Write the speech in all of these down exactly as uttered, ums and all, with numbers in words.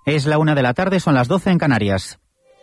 Es la una de la tarde, son las doce en Canarias.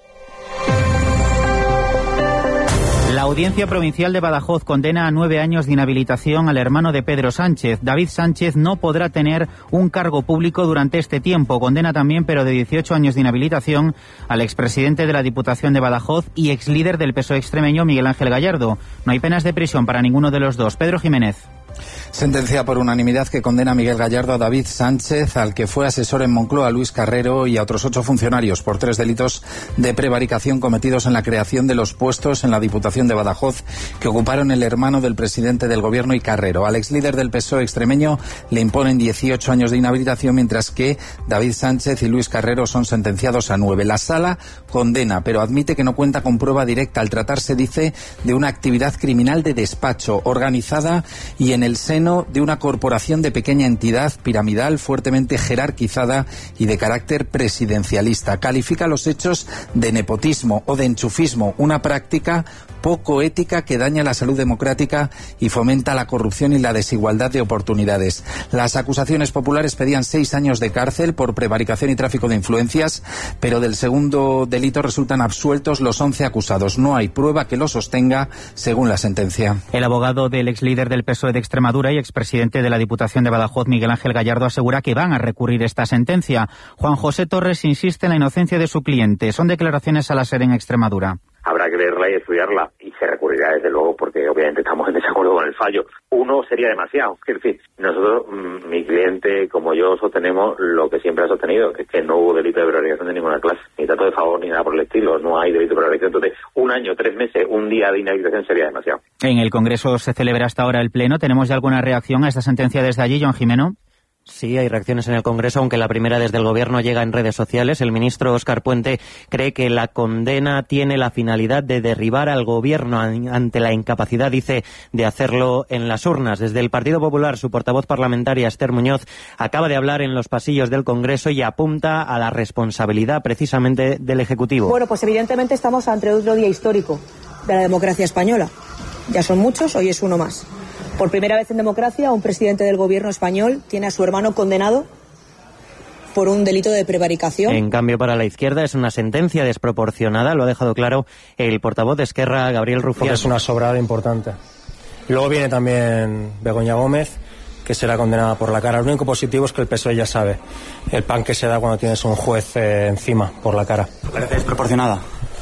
La Audiencia Provincial de Badajoz condena a nueve años de inhabilitación al hermano de Pedro Sánchez. David Sánchez no podrá tener un cargo público durante este tiempo. Condena también, pero de dieciocho años de inhabilitación, al expresidente de la Diputación de Badajoz y exlíder del P S O E extremeño, Miguel Ángel Gallardo. No hay penas de prisión para ninguno de los dos. Pedro Jiménez. Sentencia por unanimidad que condena a Miguel Gallardo, a David Sánchez, al que fue asesor en Moncloa, Luis Carrero, y a otros ocho funcionarios por tres delitos de prevaricación cometidos en la creación de los puestos en la Diputación de Badajoz que ocuparon el hermano del presidente del Gobierno y Carrero. Al exlíder del P S O E extremeño le imponen dieciocho años de inhabilitación, mientras que David Sánchez y Luis Carrero son sentenciados a nueve. La Sala condena, pero admite que no cuenta con prueba directa al tratarse, dice, de una actividad criminal de despacho organizada y en el seno de una corporación de pequeña entidad piramidal fuertemente jerarquizada y de carácter presidencialista. Califica los hechos de nepotismo o de enchufismo, una práctica poco ética que daña la salud democrática y fomenta la corrupción y la desigualdad de oportunidades. Las acusaciones populares pedían seis años de cárcel por prevaricación y tráfico de influencias, pero del segundo delito resultan absueltos los once acusados. No hay prueba que lo sostenga, según la sentencia. El abogado del exlíder del P S O E de Extremadura y expresidente de la Diputación de Badajoz, Miguel Ángel Gallardo, asegura que van a recurrir esta sentencia. Juan José Torres insiste en la inocencia de su cliente. Son declaraciones a la SER en Extremadura. Habrá que leerla y estudiarla, y se recurrirá desde luego porque obviamente estamos en desacuerdo con el fallo. Uno sería demasiado. Es decir, nosotros, mmm, mi cliente como yo sostenemos lo que siempre ha sostenido, que es que no hubo delito de prevaricación de ninguna clase, ni trato de favor ni nada por el estilo, no hay delito de prevaricación. Entonces, un año, tres meses, un día de inhabilitación sería demasiado. En el Congreso se celebra hasta ahora el Pleno. ¿Tenemos ya alguna reacción a esta sentencia desde allí, Joan Jimeno? Sí, hay reacciones en el Congreso, aunque la primera desde el Gobierno llega en redes sociales. El ministro Óscar Puente cree que la condena tiene la finalidad de derribar al Gobierno ante la incapacidad, dice, de hacerlo en las urnas. Desde el Partido Popular, su portavoz parlamentaria, Esther Muñoz, acaba de hablar en los pasillos del Congreso y apunta a la responsabilidad precisamente del Ejecutivo. Bueno, pues evidentemente estamos ante otro día histórico de la democracia española. Ya son muchos, hoy es uno más. Por primera vez en democracia, un presidente del gobierno español tiene a su hermano condenado por un delito de prevaricación. En cambio, para la izquierda es una sentencia desproporcionada, lo ha dejado claro el portavoz de Esquerra, Gabriel Rufián. Porque es una sobrada importante. Y luego viene también Begoña Gómez, que será condenada por la cara. Lo único positivo es que el P S O E ya sabe el pan que se da cuando tienes un juez eh, encima por la cara. ¿Te parece desproporcionada?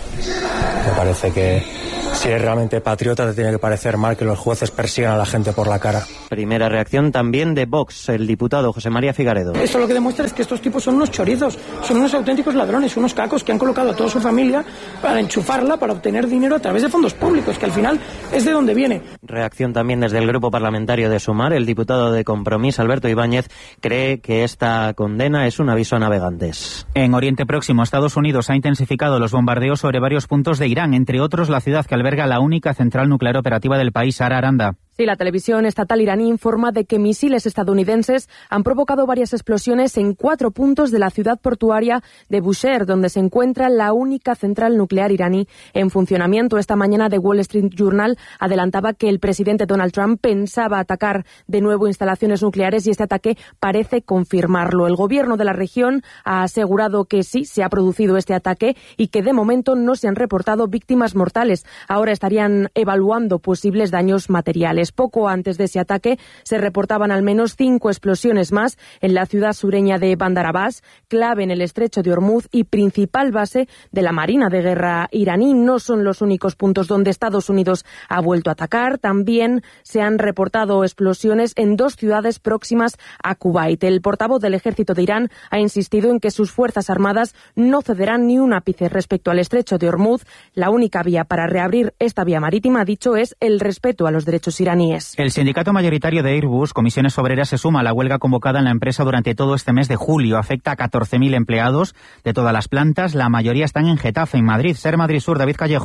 Me parece que si eres realmente patriota te tiene que parecer mal que los jueces persigan a la gente por la cara. Primera reacción también de Vox, el diputado José María Figaredo. Esto lo que demuestra es que estos tipos son unos chorizos, son unos auténticos ladrones, unos cacos que han colocado a toda su familia para enchufarla, para obtener dinero a través de fondos públicos, que al final es de donde viene. Reacción también desde el grupo parlamentario de Sumar. El diputado de Compromís, Alberto Ibáñez, cree que esta condena es un aviso a navegantes. En Oriente Próximo, Estados Unidos ha intensificado los bombardeos sobre varios puntos de Irán, entre otros la ciudad que alberga la única central nuclear operativa del país. Sara Aranda. Sí, la televisión estatal iraní informa de que misiles estadounidenses han provocado varias explosiones en cuatro puntos de la ciudad portuaria de Bushehr, donde se encuentra la única central nuclear iraní en funcionamiento. Esta mañana The Wall Street Journal adelantaba que el presidente Donald Trump pensaba atacar de nuevo instalaciones nucleares y este ataque parece confirmarlo. El gobierno de la región ha asegurado que sí, se ha producido este ataque y que de momento no se han reportado víctimas mortales. Ahora estarían evaluando posibles daños materiales. Poco antes de ese ataque se reportaban al menos cinco explosiones más en la ciudad sureña de Bandar Abbas, clave en el estrecho de Hormuz y principal base de la Marina de Guerra iraní. No son los únicos puntos donde Estados Unidos ha vuelto a atacar. También se han reportado explosiones en dos ciudades próximas a Kuwait. El portavoz del ejército de Irán ha insistido en que sus fuerzas armadas no cederán ni un ápice respecto al estrecho de Hormuz. La única vía para reabrir esta vía marítima, ha dicho, es el respeto a los derechos iraníes. El sindicato mayoritario de Airbus, Comisiones Obreras, se suma a la huelga convocada en la empresa durante todo este mes de julio. Afecta a catorce mil empleados de todas las plantas. La mayoría están en Getafe, en Madrid. Ser Madrid Sur, David Callejo.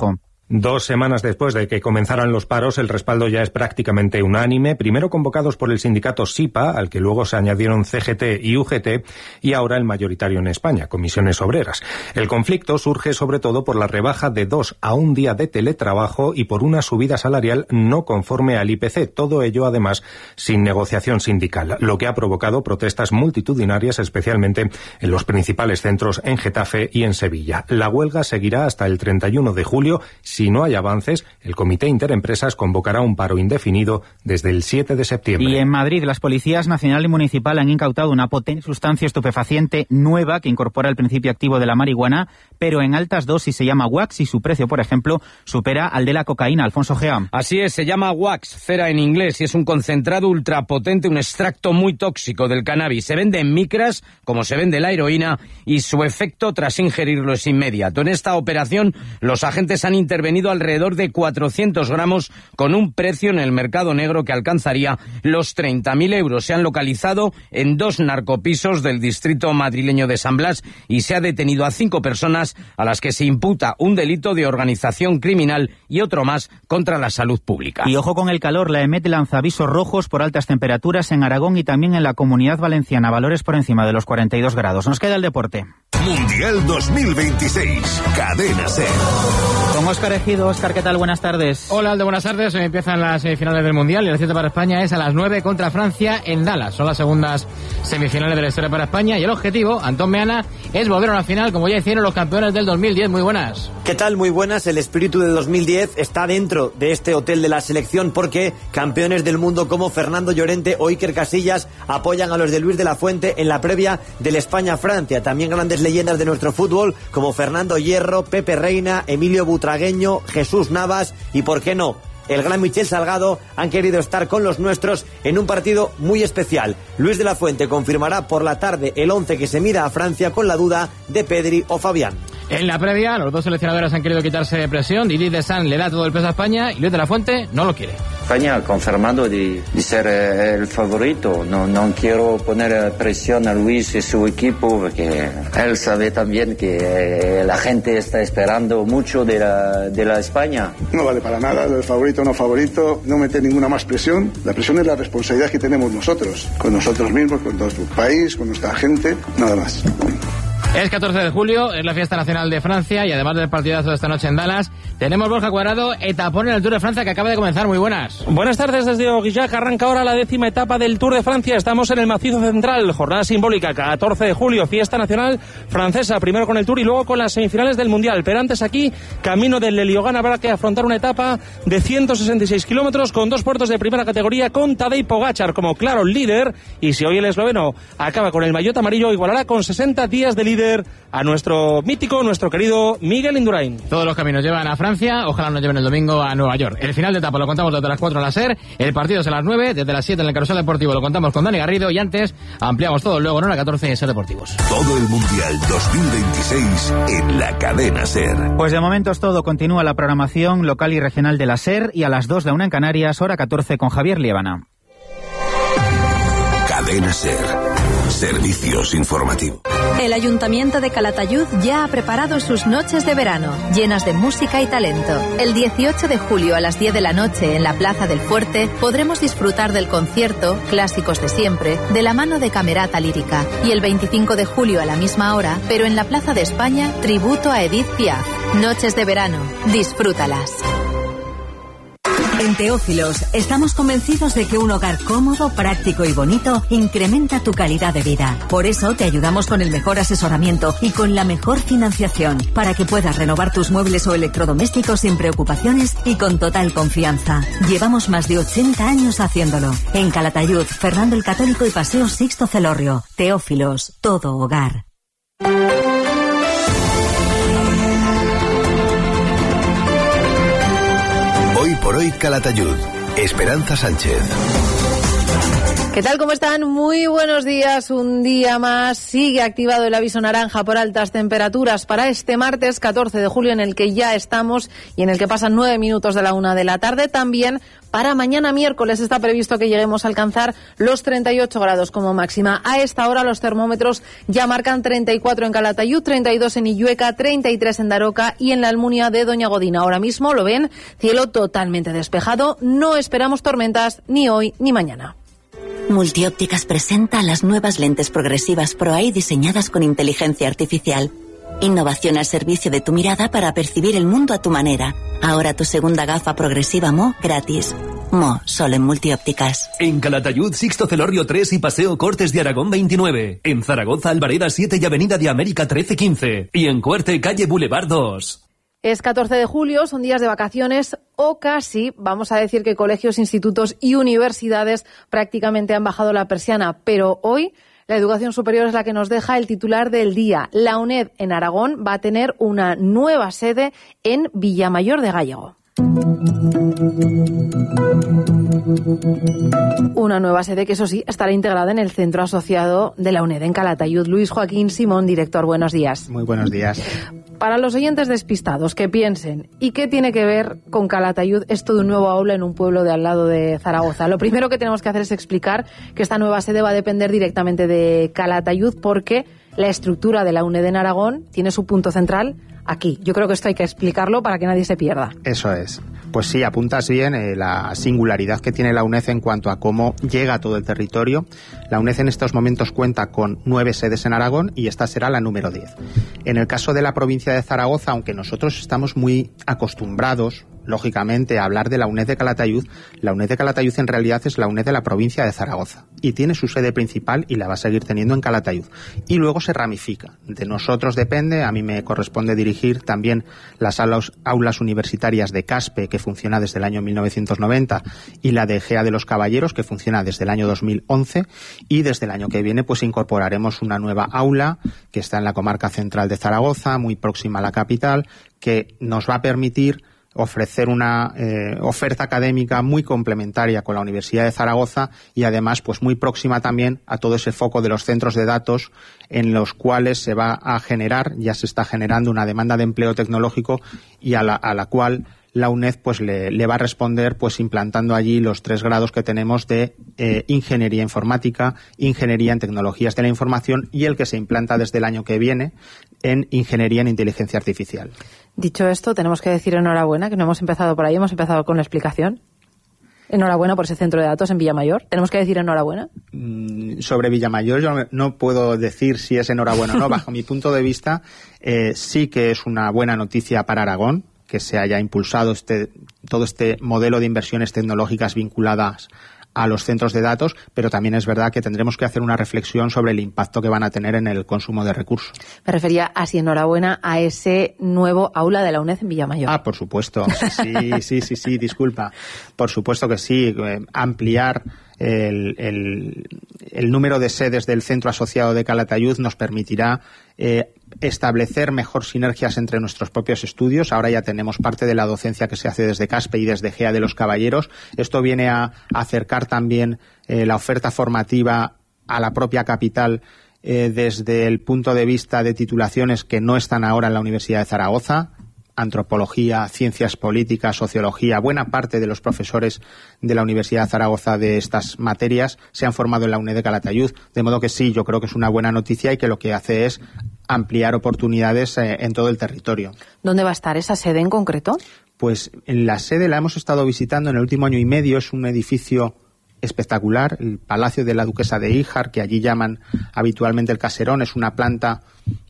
Dos semanas después de que comenzaran los paros, el respaldo ya es prácticamente unánime, primero convocados por el sindicato SIPA, al que luego se añadieron C G T y U G T, y ahora el mayoritario en España, Comisiones Obreras. El conflicto surge sobre todo por la rebaja de dos a un día de teletrabajo y por una subida salarial no conforme al I P C, todo ello además sin negociación sindical, lo que ha provocado protestas multitudinarias, especialmente en los principales centros en Getafe y en Sevilla. La huelga seguirá hasta el treinta y uno de julio. Si no hay avances, el Comité Interempresas convocará un paro indefinido desde el siete de septiembre. Y en Madrid, las policías nacional y municipal han incautado una potente sustancia estupefaciente nueva que incorpora el principio activo de la marihuana, pero en altas dosis. Se llama wax y su precio, por ejemplo, supera al de la cocaína. Alfonso Gea. Así es, se llama wax, cera en inglés, y es un concentrado ultrapotente, un extracto muy tóxico del cannabis. Se vende en micras, como se vende la heroína, y su efecto tras ingerirlo es inmediato. En esta operación, los agentes han intervenido venido alrededor de cuatrocientos gramos con un precio en el mercado negro que alcanzaría los treinta mil euros. Se han localizado en dos narcopisos del distrito madrileño de San Blas y se ha detenido a cinco personas a las que se imputa un delito de organización criminal y otro más contra la salud pública. Y ojo con el calor, la EMET lanza avisos rojos por altas temperaturas en Aragón y también en la Comunidad Valenciana, valores por encima de los cuarenta y dos grados. Nos queda el deporte. Mundial dos mil veintiséis, Cadena SER. Con Óscar Ejido. Óscar, ¿qué tal? Buenas tardes. Hola, Aldo, buenas tardes. Hoy empiezan las semifinales del Mundial y el cierre para España es a las nueve contra Francia en Dallas. Son las segundas semifinales de la historia para España y el objetivo, Antón Meana, es volver a una final como ya hicieron los campeones del dos mil diez. Muy buenas. ¿Qué tal? Muy buenas. El espíritu de dos mil diez está dentro de este hotel de la selección porque campeones del mundo como Fernando Llorente o Iker Casillas apoyan a los de Luis de la Fuente en la previa del España-Francia. También grandes leyendas de nuestro fútbol como Fernando Hierro, Pepe Reina, Emilio Butragueño, Jesús Navas y, ¿por qué no?, el gran Michel Salgado han querido estar con los nuestros en un partido muy especial. Luis de la Fuente confirmará por la tarde el once que se mira a Francia con la duda de Pedri o Fabián. En la previa, los dos seleccionadores han querido quitarse de presión. Didier Deschamps le da todo el peso a España y Luis de la Fuente no lo quiere. España ha confirmado de, de ser eh, el favorito. No, no quiero poner presión a Luis y su equipo porque él sabe también que eh, la gente está esperando mucho de la, de la España. No vale para nada, el favorito o no favorito, no meter ninguna más presión. La presión es la responsabilidad que tenemos nosotros, con nosotros mismos, con nuestro país, con nuestra gente, nada más. Es catorce de julio, es la fiesta nacional de Francia y además del partidazo de esta noche en Dallas, tenemos Borja Cuadrado, etapón en el Tour de Francia que acaba de comenzar. Muy buenas. Buenas tardes desde Aurillac, arranca ahora la décima etapa del Tour de Francia. Estamos en el macizo central, jornada simbólica, catorce de julio, fiesta nacional francesa, primero con el Tour y luego con las semifinales del Mundial. Pero antes aquí, camino del Leliogán, habrá que afrontar una etapa de ciento sesenta y seis kilómetros con dos puertos de primera categoría con Tadej Pogačar como claro líder. Y si hoy el esloveno acaba con el maillot amarillo, igualará con sesenta días de líder a nuestro mítico, nuestro querido Miguel Indurain. Todos los caminos llevan a Francia, ojalá nos lleven el domingo a Nueva York. El final de etapa lo contamos desde las cuatro en la SER, el partido es a las nueve, desde las siete en el Carrusel Deportivo lo contamos con Dani Garrido y antes ampliamos todo luego en hora catorce en SER Deportivos. Todo el Mundial dos mil veintiséis en la Cadena SER. Pues de momento es todo, continúa la programación local y regional de la SER y a las dos la una en Canarias, hora catorce con Javier Liébana. Cadena SER. Servicios informativos. El Ayuntamiento de Calatayud ya ha preparado sus noches de verano, llenas de música y talento. El dieciocho de julio a las diez de la noche en la Plaza del Fuerte podremos disfrutar del concierto Clásicos de Siempre de la mano de Camerata Lírica. Y el veinticinco de julio a la misma hora, pero en la Plaza de España, tributo a Edith Piaf. Noches de verano, disfrútalas. En Teófilos estamos convencidos de que un hogar cómodo, práctico y bonito incrementa tu calidad de vida. Por eso te ayudamos con el mejor asesoramiento y con la mejor financiación para que puedas renovar tus muebles o electrodomésticos sin preocupaciones y con total confianza. Llevamos más de ochenta años haciéndolo. En Calatayud, Fernando el Católico y Paseo Sixto Celorrio. Teófilos, todo hogar. Hoy por hoy Calatayud. Esperanza Sánchez. ¿Qué tal? ¿Cómo están? Muy buenos días. Un día más sigue activado el aviso naranja por altas temperaturas para este martes catorce de julio, en el que ya estamos y en el que pasan nueve minutos de la una de la tarde. También para mañana miércoles está previsto que lleguemos a alcanzar los treinta y ocho grados como máxima. A esta hora los termómetros ya marcan treinta y cuatro en Calatayud, treinta y dos en Illueca, treinta y tres en Daroca y en la Almunia de Doña Godina. Ahora mismo lo ven, cielo totalmente despejado. No esperamos tormentas ni hoy ni mañana. Multiópticas presenta las nuevas lentes progresivas ProEye diseñadas con inteligencia artificial. Innovación al servicio de tu mirada para percibir el mundo a tu manera. Ahora tu segunda gafa progresiva Mo gratis. Mo, solo en Multiópticas. En Calatayud, Sixto Celorio tres y Paseo Cortes de Aragón veintinueve. En Zaragoza, Albareda siete y Avenida de América trece quince. Y en Cuerte, calle Boulevard dos. Es catorce de julio, son días de vacaciones o casi, vamos a decir que colegios, institutos y universidades prácticamente han bajado la persiana, pero hoy la educación superior es la que nos deja el titular del día. La UNED en Aragón va a tener una nueva sede en Villamayor de Gállego. Una nueva sede que, eso sí, estará integrada en el centro asociado de la UNED en Calatayud. Luis Joaquín Simón, director, buenos días. Muy buenos días. Para los oyentes despistados que piensen, ¿y qué tiene que ver con Calatayud esto de un nuevo aula en un pueblo de al lado de Zaragoza? Lo primero que tenemos que hacer es explicar que esta nueva sede va a depender directamente de Calatayud, porque la estructura de la UNED en Aragón tiene su punto central aquí. Yo creo que esto hay que explicarlo para que nadie se pierda. Eso es. Pues sí, apuntas bien eh, la singularidad que tiene la UNED en cuanto a cómo llega a todo el territorio. La UNED en estos momentos cuenta con nueve sedes en Aragón y esta será la número diez. En el caso de la provincia de Zaragoza, aunque nosotros estamos muy acostumbrados, lógicamente, a hablar de la UNED de Calatayud, la UNED de Calatayud en realidad es la UNED de la provincia de Zaragoza y tiene su sede principal y la va a seguir teniendo en Calatayud. Y luego se ramifica. De nosotros depende, a mí me corresponde dirigir también las aulas, aulas universitarias de CASPE, que funciona desde el año mil novecientos noventa, y la de Egea de los Caballeros, que funciona desde el año dos mil once, y desde el año que viene pues incorporaremos una nueva aula que está en la comarca central de Zaragoza, muy próxima a la capital, que nos va a permitir ofrecer una eh, oferta académica muy complementaria con la Universidad de Zaragoza y además pues muy próxima también a todo ese foco de los centros de datos en los cuales se va a generar, ya se está generando una demanda de empleo tecnológico y a la, a la cual la UNED pues le, le va a responder pues implantando allí los tres grados que tenemos de eh, ingeniería informática, ingeniería en tecnologías de la información y el que se implanta desde el año que viene en ingeniería en inteligencia artificial. Dicho esto, tenemos que decir enhorabuena, que no hemos empezado por ahí, hemos empezado con la explicación. Enhorabuena por ese centro de datos en Villamayor. ¿Tenemos que decir enhorabuena? Mm, sobre Villamayor yo no puedo decir si es enhorabuena o no. Bajo mi punto de vista, eh, sí que es una buena noticia para Aragón que se haya impulsado este, todo este modelo de inversiones tecnológicas vinculadas a los centros de datos, pero también es verdad que tendremos que hacer una reflexión sobre el impacto que van a tener en el consumo de recursos. Me refería así, enhorabuena a ese nuevo aula de la UNED en Villamayor. Ah, por supuesto. Sí, sí, sí, sí, disculpa. Por supuesto que sí. Eh, ampliar el, el, el número de sedes del centro asociado de Calatayud nos permitirá eh, establecer mejor sinergias entre nuestros propios estudios. Ahora ya tenemos parte de la docencia que se hace desde CASPE y desde Egea de los Caballeros. Esto viene a, a acercar también eh, la oferta formativa a la propia capital eh, desde el punto de vista de titulaciones que no están ahora en la Universidad de Zaragoza. Antropología, ciencias políticas, sociología, buena parte de los profesores de la Universidad de Zaragoza de estas materias se han formado en la UNED de Calatayud, de modo que sí, yo creo que es una buena noticia y que lo que hace es ampliar oportunidades eh, en todo el territorio. ¿Dónde va a estar esa sede en concreto? Pues en la sede la hemos estado visitando en el último año y medio, es un edificio espectacular, el Palacio de la Duquesa de Híjar, que allí llaman habitualmente el Caserón, es una planta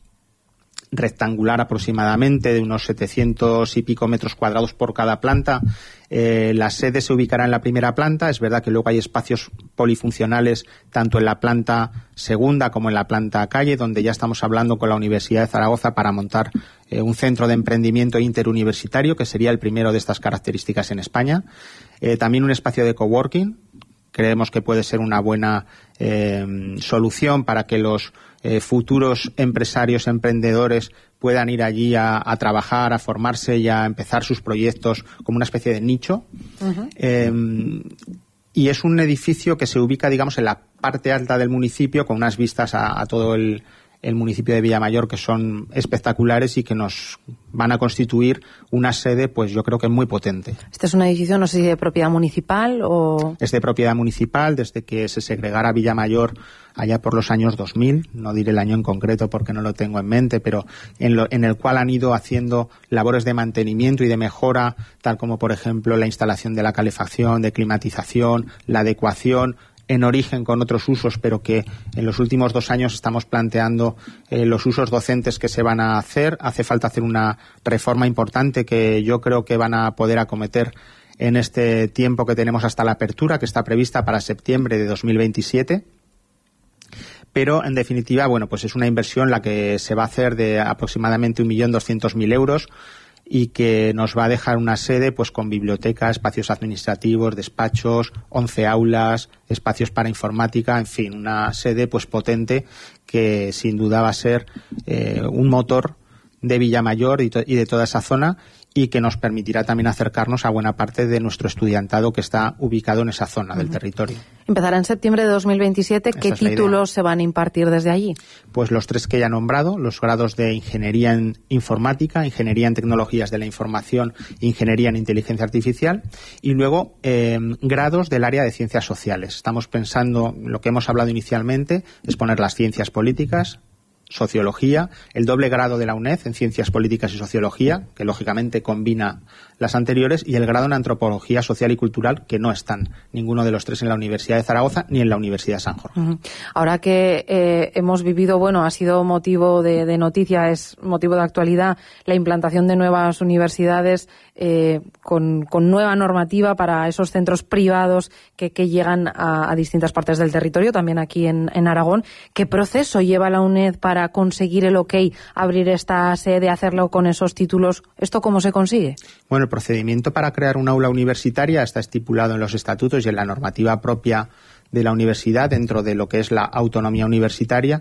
rectangular aproximadamente, de unos setecientos y pico metros cuadrados por cada planta. Eh, la sede se ubicará en la primera planta. Es verdad que luego hay espacios polifuncionales tanto en la planta segunda como en la planta calle, donde ya estamos hablando con la Universidad de Zaragoza para montar eh, un centro de emprendimiento interuniversitario, que sería el primero de estas características en España. Eh, también un espacio de coworking. Creemos que puede ser una buena eh, solución para que los eh, futuros empresarios, emprendedores puedan ir allí a, a trabajar, a formarse y a empezar sus proyectos como una especie de nicho. Uh-huh. Eh, y es un edificio que se ubica, digamos, en la parte alta del municipio, con unas vistas a, a todo el, el municipio de Villamayor que son espectaculares y que nos van a constituir una sede, pues yo creo que muy potente. Este es un edificio, no sé si de propiedad municipal o... Es de propiedad municipal, desde que se segregara Villamayor allá por los años dos mil, no diré el año en concreto porque no lo tengo en mente, pero en, lo, en el cual han ido haciendo labores de mantenimiento y de mejora, tal como por ejemplo la instalación de la calefacción, de climatización, la adecuación, en origen con otros usos, pero que en los últimos dos años estamos planteando eh, los usos docentes que se van a hacer. Hace falta hacer una reforma importante que yo creo que van a poder acometer en este tiempo que tenemos hasta la apertura, que está prevista para septiembre de dos mil veintisiete. Pero, en definitiva, bueno, pues es una inversión la que se va a hacer de aproximadamente un millón doscientos mil euros, y que nos va a dejar una sede pues con biblioteca, espacios administrativos, despachos, once aulas, espacios para informática, en fin, una sede pues potente que sin duda va a ser eh, un motor de Villamayor y, y de toda esa zona, y que nos permitirá también acercarnos a buena parte de nuestro estudiantado que está ubicado en esa zona uh-huh. del territorio. Empezará en septiembre de dos mil veintisiete. ¿Qué títulos se van a impartir desde allí? Pues los tres que ya he nombrado, los grados de Ingeniería en Informática, Ingeniería en Tecnologías de la Información, Ingeniería en Inteligencia Artificial, y luego eh, grados del área de Ciencias Sociales. Estamos pensando, lo que hemos hablado inicialmente, es poner las ciencias políticas, Sociología, el doble grado de la UNED en Ciencias Políticas y Sociología, que lógicamente combina las anteriores, y el grado en Antropología Social y Cultural, que no están ninguno de los tres en la Universidad de Zaragoza ni en la Universidad de San Jorge. Uh-huh. Ahora que eh, hemos vivido, bueno, ha sido motivo de, de noticia, es motivo de actualidad, la implantación de nuevas universidades eh, con, con nueva normativa para esos centros privados que, que llegan a, a distintas partes del territorio, también aquí en, en Aragón. ¿Qué proceso lleva la UNED para para conseguir el ok, abrir esta sede, hacerlo con esos títulos? ¿Esto cómo se consigue? Bueno, el procedimiento para crear un aula universitaria está estipulado en los estatutos y en la normativa propia de la universidad dentro de lo que es la autonomía universitaria,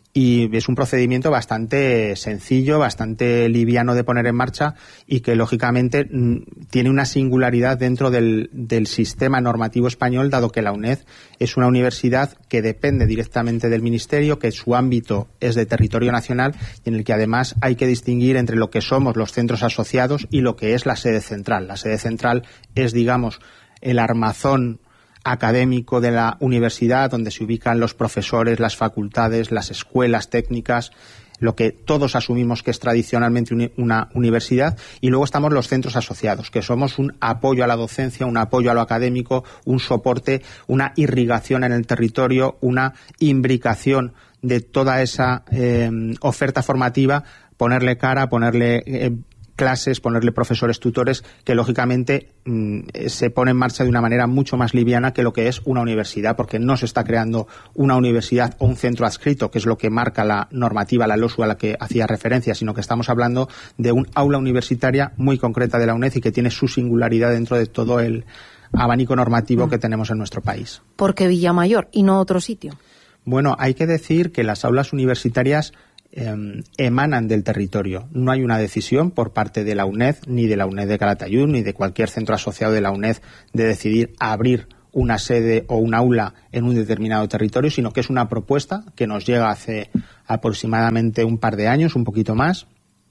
y es un procedimiento bastante sencillo, bastante liviano de poner en marcha, y que lógicamente tiene una singularidad dentro del, del sistema normativo español, dado que la UNED es una universidad que depende directamente del Ministerio, que su ámbito es de territorio nacional, y en el que además hay que distinguir entre lo que somos los centros asociados y lo que es la sede central. La sede central es, digamos, el armazón académico de la universidad, donde se ubican los profesores, las facultades, las escuelas técnicas, lo que todos asumimos que es tradicionalmente una universidad, y luego estamos los centros asociados, que somos un apoyo a la docencia, un apoyo a lo académico, un soporte, una irrigación en el territorio, una imbricación de toda esa eh, oferta formativa, ponerle cara, ponerle eh, clases, ponerle profesores tutores, que lógicamente mmm, se pone en marcha de una manera mucho más liviana que lo que es una universidad, porque no se está creando una universidad o un centro adscrito, que es lo que marca la normativa, la LOSU a la que hacía referencia, sino que estamos hablando de un aula universitaria muy concreta de la UNED y que tiene su singularidad dentro de todo el abanico normativo mm. que tenemos en nuestro país. ¿Por qué Villamayor y no otro sitio? Bueno, hay que decir que las aulas universitarias Eh, emanan del territorio. No hay una decisión por parte de la UNED, ni de la UNED de Calatayud, ni de cualquier centro asociado de la UNED, de decidir abrir una sede o un aula en un determinado territorio, sino que es una propuesta que nos llega hace aproximadamente un par de años, un poquito más.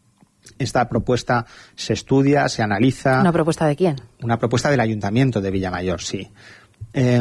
Esta propuesta se estudia, se analiza. ¿Una propuesta de quién? Una propuesta del Ayuntamiento de Villamayor, sí. Eh,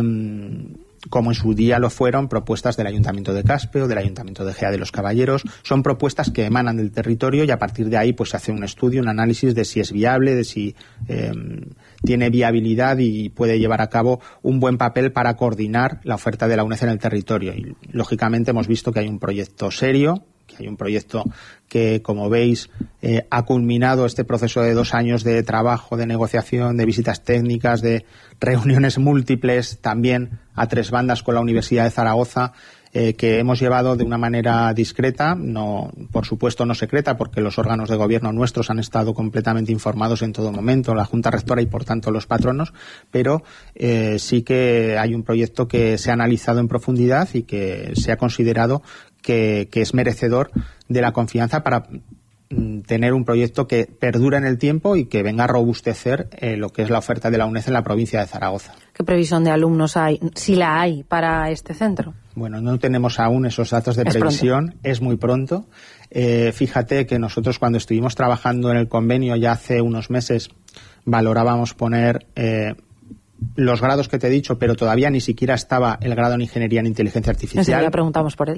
como en su día lo fueron propuestas del Ayuntamiento de Caspe o del Ayuntamiento de Gea de los Caballeros. Son propuestas que emanan del territorio, y a partir de ahí pues se hace un estudio, un análisis de si es viable, de si eh, tiene viabilidad y puede llevar a cabo un buen papel para coordinar la oferta de la UNED en el territorio. Y lógicamente hemos visto que hay un proyecto serio, que hay un proyecto que, como veis, eh, ha culminado este proceso de dos años de trabajo, de negociación, de visitas técnicas, de reuniones múltiples, también a tres bandas con la Universidad de Zaragoza, eh, que hemos llevado de una manera discreta, no, por supuesto no secreta, porque los órganos de gobierno nuestros han estado completamente informados en todo momento, la Junta Rectora y por tanto los patronos, pero eh, sí que hay un proyecto que se ha analizado en profundidad y que se ha considerado que, que es merecedor de la confianza para tener un proyecto que perdure en el tiempo y que venga a robustecer eh, lo que es la oferta de la UNED en la provincia de Zaragoza. ¿Qué previsión de alumnos hay, si la hay, para este centro? Bueno, no tenemos aún esos datos de es previsión, pronto. es muy pronto. Eh, fíjate que nosotros cuando estuvimos trabajando en el convenio ya hace unos meses valorábamos poner eh, los grados que te he dicho, pero todavía ni siquiera estaba el grado en Ingeniería en Inteligencia Artificial. Ya preguntamos por él.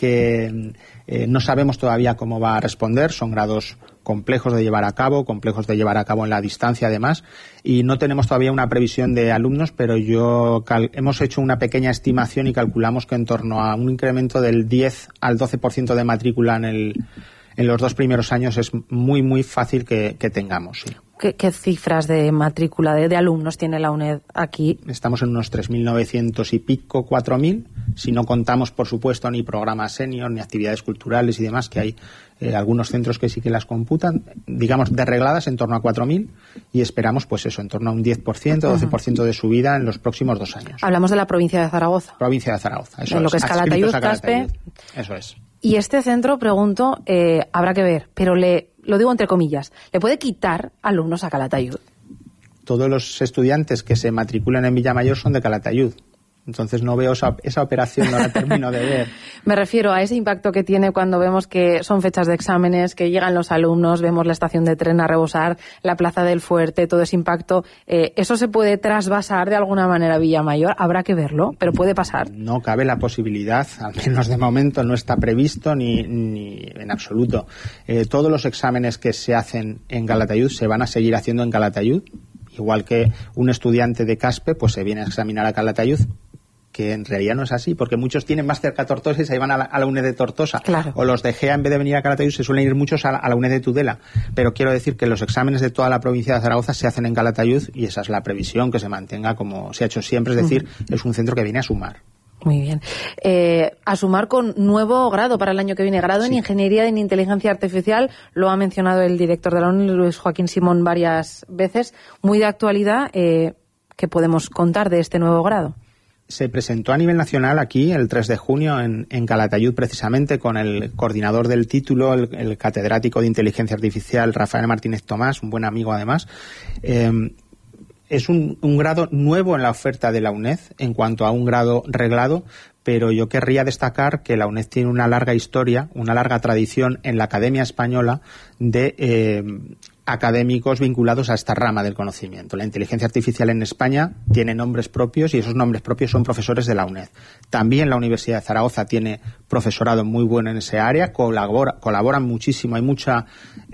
Que eh, no sabemos todavía cómo va a responder, son grados complejos de llevar a cabo, complejos de llevar a cabo en la distancia además, y no tenemos todavía una previsión de alumnos, pero yo cal- hemos hecho una pequeña estimación y calculamos que en torno a un incremento del diez al doce por ciento de matrícula en, el, en los dos primeros años es muy, muy fácil que, que tengamos. Sí. ¿Qué, ¿Qué cifras de matrícula de, de alumnos tiene la UNED aquí? Estamos en unos tres mil novecientos y pico, cuatro mil, si no contamos, por supuesto, ni programas senior, ni actividades culturales y demás, que hay eh, algunos centros que sí que las computan, digamos, de regladas en torno a cuatro mil, y esperamos, pues eso, en torno a un diez por ciento, doce por ciento de subida en los próximos dos años. Hablamos de la provincia de Zaragoza. Provincia de Zaragoza, eso en lo es. que es Calatayud, Caspe. Eso es. Y este centro, pregunto, eh, habrá que ver, pero le, lo digo entre comillas, ¿le puede quitar alumnos a Calatayud? Todos los estudiantes que se matriculan en Villamayor son de Calatayud. Entonces no veo esa, esa operación, no la termino de ver. Me refiero a ese impacto que tiene cuando vemos que son fechas de exámenes, que llegan los alumnos, vemos la estación de tren a rebosar, la plaza del Fuerte, todo ese impacto. Eh, ¿Eso se puede trasvasar de alguna manera a Villamayor? Habrá que verlo, pero puede pasar. No cabe la posibilidad, al menos de momento no está previsto ni, ni en absoluto. Eh, todos los exámenes que se hacen en Calatayud se van a seguir haciendo en Calatayud, igual que un estudiante de Caspe pues se viene a examinar a Calatayud, que en realidad no es así, porque muchos tienen más cerca Tortosa y se van a la, a la UNED de Tortosa. Claro. O los de Gea, en vez de venir a Calatayud, se suelen ir muchos a la, a la UNED de Tudela. Pero quiero decir que los exámenes de toda la provincia de Zaragoza se hacen en Calatayud y esa es la previsión, que se mantenga como se ha hecho siempre, es decir, uh-huh. es un centro que viene a sumar. Muy bien. Eh, a sumar con nuevo grado para el año que viene, grado sí. en Ingeniería en Inteligencia Artificial, lo ha mencionado el director de la UNED, Luis Joaquín Simón, varias veces, muy de actualidad. Eh, ¿Qué podemos contar de este nuevo grado? Se presentó a nivel nacional aquí el tres de junio en, en Calatayud, precisamente con el coordinador del título, el, el catedrático de Inteligencia Artificial, Rafael Martínez Tomás, un buen amigo además. Eh, es un, un grado nuevo en la oferta de la UNED en cuanto a un grado reglado, pero yo querría destacar que la UNED tiene una larga historia, una larga tradición en la Academia Española de eh, académicos vinculados a esta rama del conocimiento. La inteligencia artificial en España tiene nombres propios y esos nombres propios son profesores de la UNED. También la Universidad de Zaragoza tiene profesorado muy bueno en esa área, colabora, colaboran muchísimo, hay mucha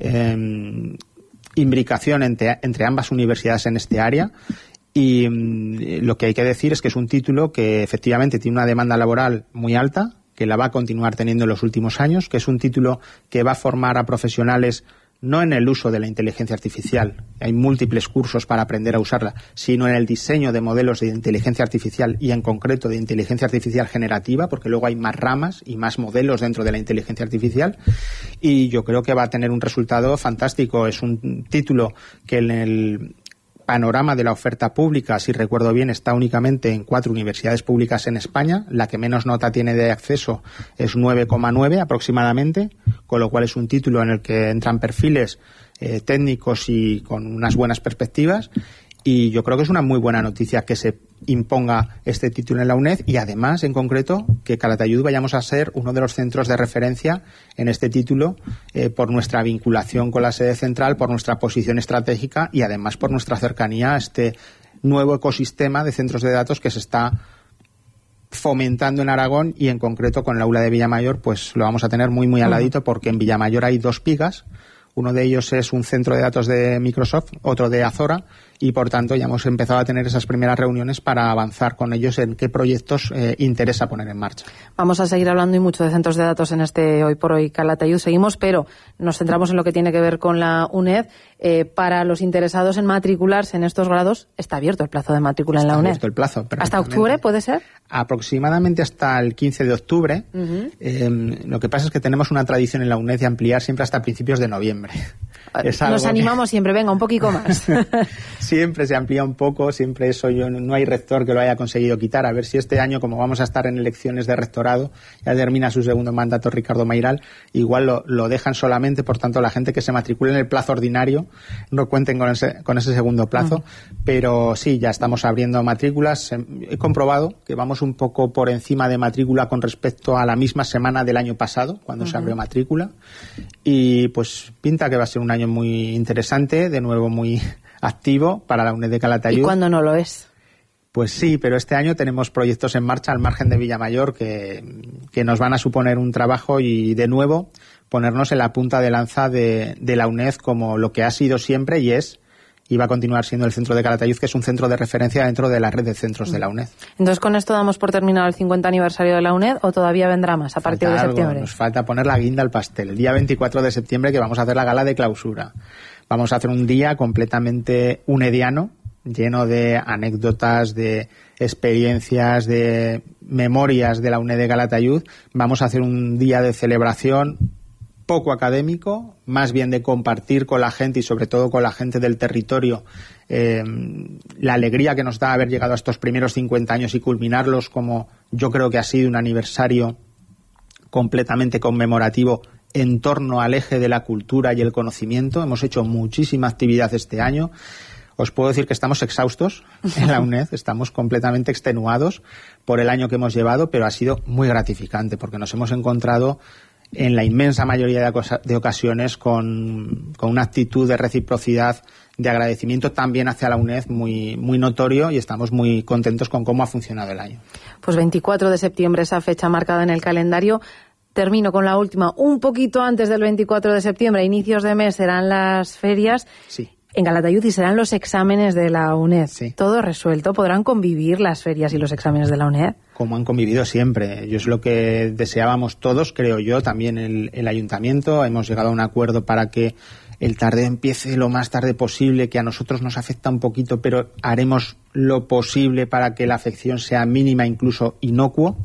eh, imbricación entre, entre ambas universidades en este área. Y mmm, lo que hay que decir es que es un título que efectivamente tiene una demanda laboral muy alta, que la va a continuar teniendo en los últimos años, que es un título que va a formar a profesionales no en el uso de la inteligencia artificial, hay múltiples cursos para aprender a usarla, sino en el diseño de modelos de inteligencia artificial y en concreto de inteligencia artificial generativa, porque luego hay más ramas y más modelos dentro de la inteligencia artificial, y yo creo que va a tener un resultado fantástico. Es un título que en el panorama de la oferta pública, si recuerdo bien, está únicamente en cuatro universidades públicas en España. La que menos nota tiene de acceso es nueve coma nueve aproximadamente, con lo cual es un título en el que entran perfiles eh, técnicos y con unas buenas perspectivas. Y yo creo que es una muy buena noticia que se imponga este título en la UNED y además, en concreto, que Calatayud vayamos a ser uno de los centros de referencia en este título eh, por nuestra vinculación con la sede central, por nuestra posición estratégica y además por nuestra cercanía a este nuevo ecosistema de centros de datos que se está fomentando en Aragón y en concreto con el aula de Villamayor, pues lo vamos a tener muy muy al ladito porque en Villamayor hay dos pigas. Uno de ellos es un centro de datos de Microsoft, otro de Azora, y por tanto ya hemos empezado a tener esas primeras reuniones para avanzar con ellos en qué proyectos eh, interesa poner en marcha. Vamos a seguir hablando y mucho de centros de datos en este Hoy por Hoy Calatayud. Seguimos, pero nos centramos en lo que tiene que ver con la UNED. Eh, para los interesados en matricularse en estos grados, está abierto el plazo de matrícula en la UNED. Está abierto el plazo. ¿Hasta octubre puede ser? Aproximadamente hasta el quince de octubre. Uh-huh. Eh, lo que pasa es que tenemos una tradición en la UNED de ampliar siempre hasta principios de noviembre. Es Nos algo animamos que... siempre, venga, un poquito más. Siempre se amplía un poco, siempre eso yo no hay rector que lo haya conseguido quitar. A ver si este año, como vamos a estar en elecciones de rectorado, ya termina su segundo mandato Ricardo Mayral, igual lo, lo dejan solamente, por tanto la gente que se matricule en el plazo ordinario no cuenten con ese, con ese segundo plazo, uh-huh. Pero sí, ya estamos abriendo matrículas. He comprobado que vamos un poco por encima de matrícula con respecto a la misma semana del año pasado, cuando uh-huh. se abrió matrícula, y pues pinta que va a ser un año muy interesante, de nuevo muy activo para la UNED de Calatayud. ¿Y cuándo no lo es? Pues sí, pero este año tenemos proyectos en marcha al margen de Villamayor que, que nos van a suponer un trabajo y, de nuevo, ponernos en la punta de lanza de, de la UNED como lo que ha sido siempre y es, y va a continuar siendo el centro de Calatayud, que es un centro de referencia dentro de la red de centros de la UNED. Entonces, ¿con esto damos por terminado el cincuenta aniversario de la UNED o todavía vendrá más a partir falta de septiembre? Algo, nos falta poner la guinda al pastel. El día veinticuatro de septiembre, que vamos a hacer la gala de clausura. Vamos a hacer un día completamente unediano, lleno de anécdotas, de experiencias, de memorias de la UNED de Calatayud. Vamos a hacer un día de celebración poco académico, más bien de compartir con la gente y sobre todo con la gente del territorio eh, la alegría que nos da haber llegado a estos primeros cincuenta años y culminarlos como yo creo que ha sido un aniversario completamente conmemorativo en torno al eje de la cultura y el conocimiento. Hemos hecho muchísima actividad este año. Os puedo decir que estamos exhaustos en la UNED, estamos completamente extenuados por el año que hemos llevado, pero ha sido muy gratificante porque nos hemos encontrado en la inmensa mayoría de, cosa, de ocasiones con, con una actitud de reciprocidad, de agradecimiento también hacia la UNED muy, muy notorio, y estamos muy contentos con cómo ha funcionado el año. Pues veinticuatro de septiembre, esa fecha marcada en el calendario. Termino con la última. Un poquito antes del veinticuatro de septiembre, a inicios de mes, serán las ferias. Sí. En Calatayud y serán los exámenes de la UNED. Sí. Todo resuelto. ¿Podrán convivir las ferias y los exámenes de la UNED? Como han convivido siempre. Yo es lo que deseábamos todos, creo yo, también el, el ayuntamiento. Hemos llegado a un acuerdo para que el tardeo empiece lo más tarde posible, que a nosotros nos afecta un poquito, pero haremos lo posible para que la afección sea mínima, incluso inocuo.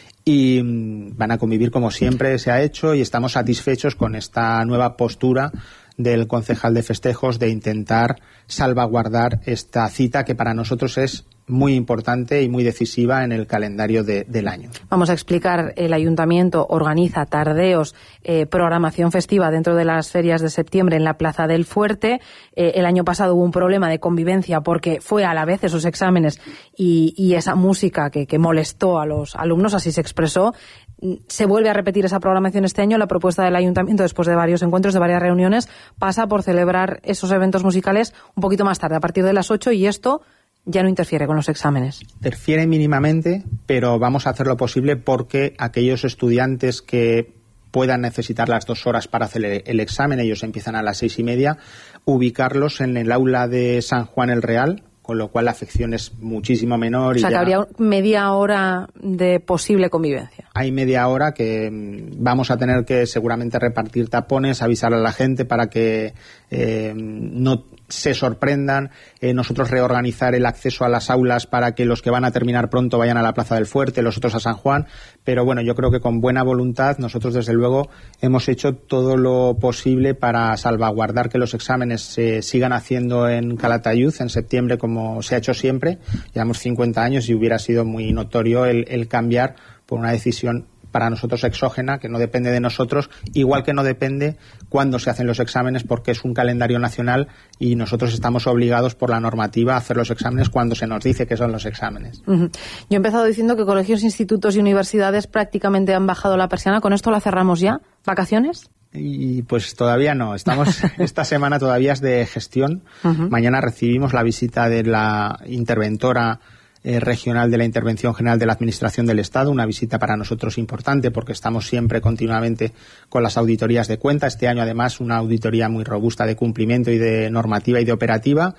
Y van a convivir como siempre se ha hecho, y estamos satisfechos con esta nueva postura del concejal de festejos de intentar salvaguardar esta cita que para nosotros es muy importante y muy decisiva en el calendario de, del año. Vamos a explicar, el ayuntamiento organiza tardeos, eh, programación festiva dentro de las ferias de septiembre en la Plaza del Fuerte. Eh, el año pasado hubo un problema de convivencia porque fue a la vez esos exámenes y, y esa música que, que molestó a los alumnos, así se expresó. Se vuelve a repetir esa programación este año. La propuesta del ayuntamiento, después de varios encuentros, de varias reuniones, pasa por celebrar esos eventos musicales un poquito más tarde, a partir de las ocho, y esto ya no interfiere con los exámenes. Interfiere mínimamente, pero vamos a hacer lo posible porque aquellos estudiantes que puedan necesitar las dos horas para hacer el examen, ellos empiezan a las seis y media, ubicarlos en el aula de San Juan el Real, con lo cual la afección es muchísimo menor. O sea, y que ya habría media hora de posible convivencia. Hay media hora que vamos a tener que seguramente repartir tapones, avisar a la gente para que eh, no se sorprendan, eh, nosotros reorganizar el acceso a las aulas para que los que van a terminar pronto vayan a la Plaza del Fuerte, los otros a San Juan, pero bueno, yo creo que con buena voluntad nosotros desde luego hemos hecho todo lo posible para salvaguardar que los exámenes se sigan haciendo en Calatayud en septiembre como se ha hecho siempre. Llevamos cincuenta años y hubiera sido muy notorio el, el cambiar por una decisión para nosotros exógena, que no depende de nosotros, igual que no depende cuándo se hacen los exámenes, porque es un calendario nacional y nosotros estamos obligados por la normativa a hacer los exámenes cuando se nos dice que son los exámenes. Uh-huh. Yo he empezado diciendo que colegios, institutos y universidades prácticamente han bajado la persiana. ¿Con esto la cerramos ya? ¿Vacaciones? Y pues todavía no, estamos esta semana todavía es de gestión. Uh-huh. Mañana recibimos la visita de la interventora Eh, regional de la Intervención General de la Administración del Estado, una visita para nosotros importante porque estamos siempre continuamente con las auditorías de cuenta. Este año además una auditoría muy robusta de cumplimiento y de normativa y de operativa,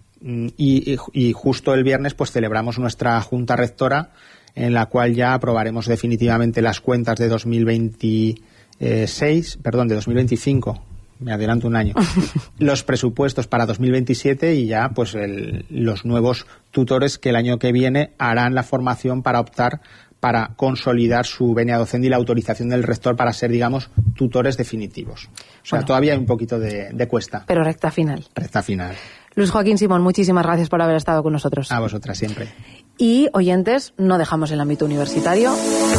y, y, y justo el viernes pues celebramos nuestra Junta Rectora, en la cual ya aprobaremos definitivamente las cuentas de dos mil veintiséis, perdón, de dos mil veinticinco. Me adelanto un año, los presupuestos para dos mil veintisiete y ya pues el, los nuevos tutores que el año que viene harán la formación para optar para consolidar su venia docente y la autorización del rector para ser, digamos, tutores definitivos. O sea, bueno, todavía hay un poquito de, de cuesta. Pero recta final. Recta final. Luis Joaquín Simón, muchísimas gracias por haber estado con nosotros. A vosotras siempre. Y, oyentes, no dejamos el ámbito universitario.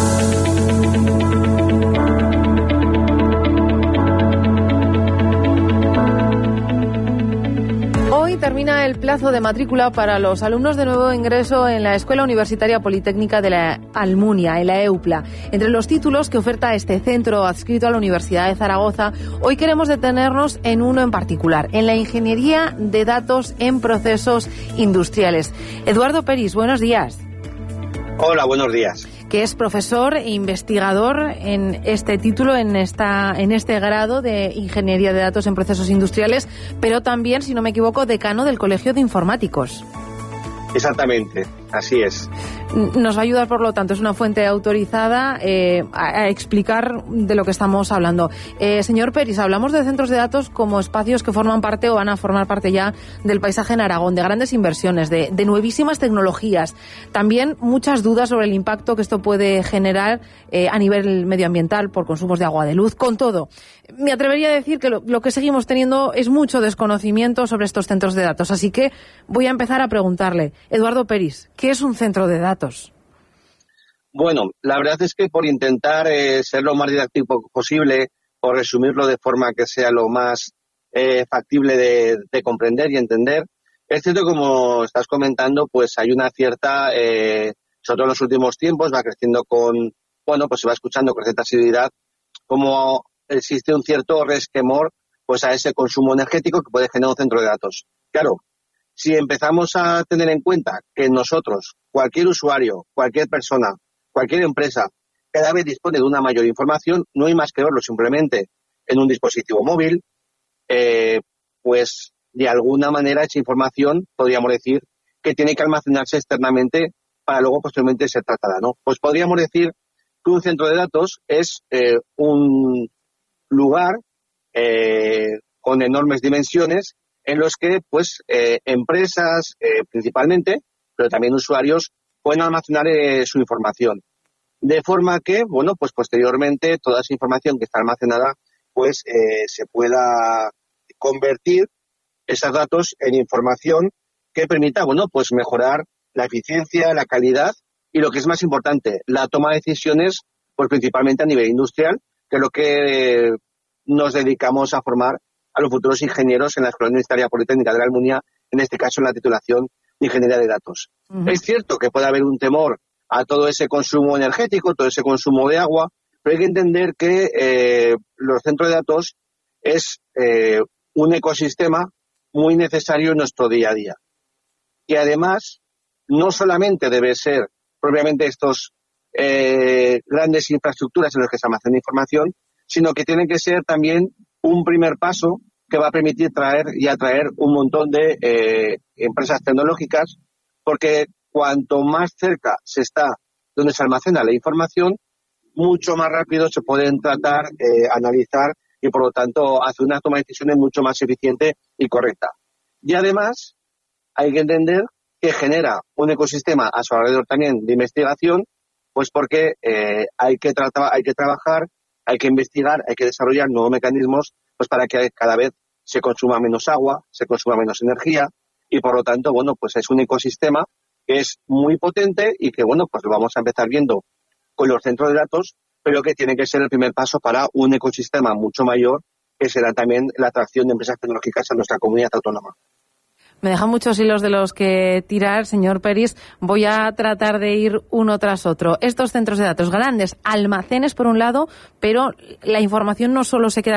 Hoy termina el plazo de matrícula para los alumnos de nuevo ingreso en la Escuela Universitaria Politécnica de la Almunia, en la EUPLA. Entre los títulos que oferta este centro adscrito a la Universidad de Zaragoza, hoy queremos detenernos en uno en particular, en la Ingeniería de Datos en Procesos Industriales. Eduardo Peris, buenos días. Hola, buenos días. Que es profesor e investigador en este título, en esta, en este grado de Ingeniería de Datos en Procesos Industriales, pero también, si no me equivoco, decano del Colegio de Informáticos. Exactamente, así es. Nos va a ayudar, por lo tanto, es una fuente autorizada eh, a, a explicar de lo que estamos hablando. Eh, señor Peris, hablamos de centros de datos como espacios que forman parte o van a formar parte ya del paisaje en Aragón, de grandes inversiones, de, de nuevísimas tecnologías. También muchas dudas sobre el impacto que esto puede generar eh, a nivel medioambiental por consumos de agua, de luz, con todo. Me atrevería a decir que lo, lo que seguimos teniendo es mucho desconocimiento sobre estos centros de datos. Así que voy a empezar a preguntarle, Eduardo Peris, ¿qué es un centro de datos? Bueno, la verdad es que por intentar eh, ser lo más didáctico posible o resumirlo de forma que sea lo más eh, factible de, de comprender y entender, es cierto que, como estás comentando, pues hay una cierta, eh, sobre todo en los últimos tiempos, va creciendo con, bueno, pues se va escuchando con cierta asiduidad, como existe un cierto resquemor pues a ese consumo energético que puede generar un centro de datos. Claro, si empezamos a tener en cuenta que nosotros, cualquier usuario, cualquier persona, cualquier empresa, cada vez dispone de una mayor información, no hay más que verlo simplemente en un dispositivo móvil, eh, pues de alguna manera esa información, podríamos decir, que tiene que almacenarse externamente para luego posteriormente ser tratada, ¿no? Pues podríamos decir que un centro de datos es eh, un lugar eh, con enormes dimensiones en los que pues eh, empresas eh, principalmente, pero también usuarios, pueden almacenar eh, su información. De forma que, bueno, pues posteriormente toda esa información que está almacenada pues eh, se pueda convertir esos datos en información que permita, bueno, pues mejorar la eficiencia, la calidad y, lo que es más importante, la toma de decisiones, pues principalmente a nivel industrial, que es lo que eh, nos dedicamos a formar a los futuros ingenieros en la Escuela Universitaria Politécnica de la Almunia, en este caso en la titulación de Ingeniería de Datos. Uh-huh. Es cierto que puede haber un temor a todo ese consumo energético, todo ese consumo de agua, pero hay que entender que eh, los centros de datos es eh, un ecosistema muy necesario en nuestro día a día. Y además, no solamente debe ser propiamente estos eh, grandes infraestructuras en las que se almacena información, sino que tienen que ser también un primer paso que va a permitir traer y atraer un montón de eh, empresas tecnológicas, porque cuanto más cerca se está donde se almacena la información, mucho más rápido se pueden tratar, eh, analizar y, por lo tanto, hacer una toma de decisiones mucho más eficiente y correcta. Y además, hay que entender que genera un ecosistema a su alrededor también de investigación, pues porque eh, hay que tratar, hay que trabajar, hay que investigar, hay que desarrollar nuevos mecanismos pues para que cada vez se consuma menos agua, se consuma menos energía y, por lo tanto, bueno, pues es un ecosistema que es muy potente y que, bueno, pues lo vamos a empezar viendo con los centros de datos, pero que tiene que ser el primer paso para un ecosistema mucho mayor, que será también la atracción de empresas tecnológicas a nuestra comunidad autónoma. Me dejan muchos hilos de los que tirar, señor Peris. Voy a tratar de ir uno tras otro. Estos centros de datos grandes, almacenes por un lado, pero la información no solo se queda